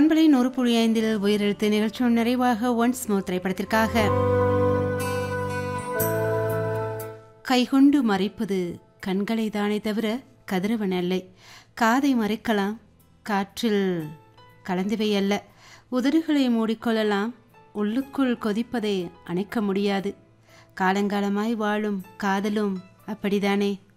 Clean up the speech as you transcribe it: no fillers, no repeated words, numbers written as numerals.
பண்பலை 100.5 உயிரெழுத்து நிகழ்ச்சி நிறைவாக ஒன்ஸ் மோர் திரைப்படத்திற்காக கைகொண்டு மறைப்பது கண்களை தானே தவிர கதிரவன் அல்லை. காதை மறைக்கலாம், காற்றில் கலந்தவை அல்ல. உதடுகளை மூடிக்கொள்ளலாம், உள்ளுக்குள் கொதிப்பதை அணைக்க முடியாது. காலங்காலமாய் வாழும் காதலும் அப்படிதானே.